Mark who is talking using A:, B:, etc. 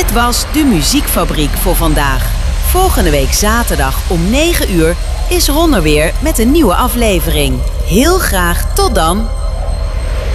A: Dit was de Muziekfabriek voor vandaag. Volgende week zaterdag om 9 uur is Ron er weer met een nieuwe aflevering. Heel graag tot dan!